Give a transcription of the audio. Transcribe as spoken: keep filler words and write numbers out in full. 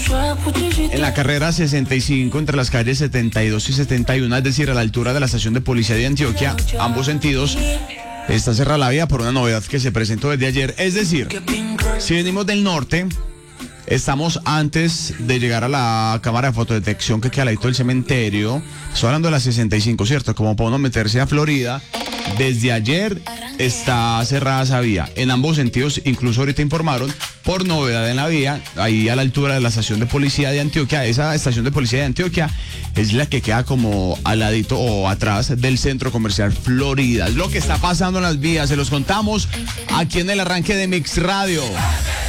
En la carrera sesenta y cinco entre las calles setenta y dos y setenta y uno, es decir, a la altura de la estación de policía de Antioquia, ambos sentidos, está cerrada la vía por una novedad que se presentó desde ayer. Es decir, si venimos del norte, estamos antes de llegar a la cámara de fotodetección que queda al ladito del cementerio. Estoy hablando de la sesenta y cinco, ¿cierto? Como para uno meterse a Florida. Desde ayer está cerrada esa vía. En ambos sentidos, incluso ahorita informaron, por novedad en la vía, ahí a la altura de la estación de policía de Antioquia. Esa estación de policía de Antioquia es la que queda como al ladito o atrás del centro comercial Florida. Es lo que está pasando en las vías, se los contamos aquí en el arranque de Mix Radio.